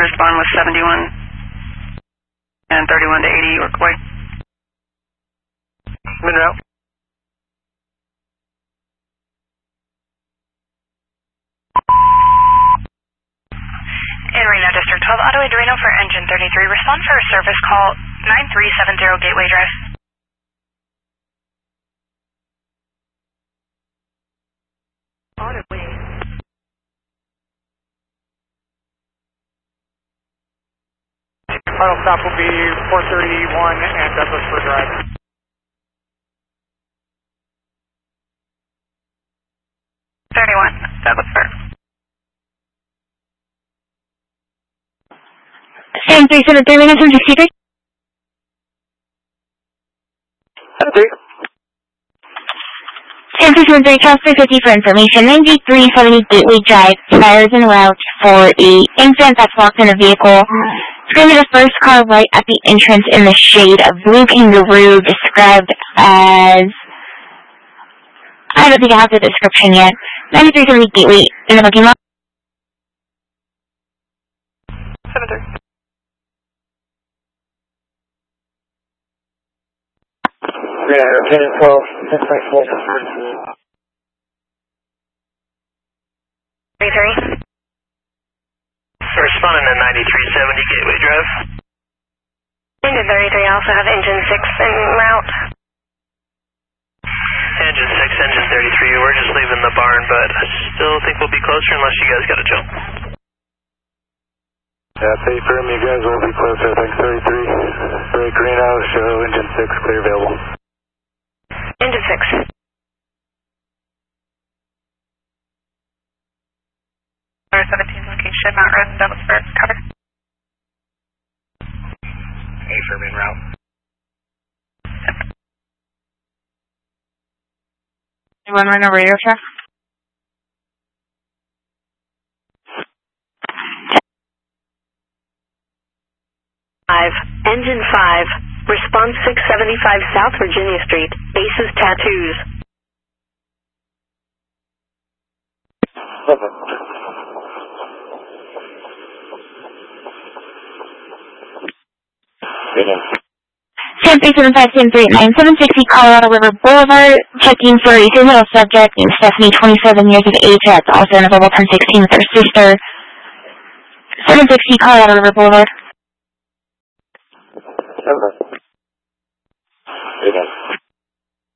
respond with 71 and 31 to 80 Yorkway. En route. In Reno District 12, Auto Aid Reno for engine 33. Respond for a service call 9370 Gateway Drive. Auto Aid. Final stop will be 431 and Douglas Fir Drive. Douglas Fir. Sam 373 minutes from 63. 73. Sam 373, Charles 350 for information. 9370 Gateway Drive. Fires en route for a infant that's locked in a vehicle. Screaming the first car right at the entrance in the shade. A blue Kangaroo described as... I don't think I have the description yet. 9370 Gateway in the parking lot. 73. Yeah, 10 12. 33. Responding to 9370 Gateway Drive. Engine 33, I also have engine 6 en route. Engine 6, engine 33, we're just leaving the barn, but I still think we'll be closer unless you guys got to jump. Yeah, say firm, you guys will be closer, I think 33. Break Reno, show engine 6, clear available. Engine 6. Or 17 location, Mount Road, Douglas Fir, cover. A firm en route. Anyone run a radio check? Engine 5, response 675 South Virginia Street, Aces Tattoos. Sam 375, Sam 389, 760 Colorado River Boulevard, checking for a female subject named Stephanie, 27 years of age, that's also in available 1016 with her sister. 760 Colorado River Boulevard.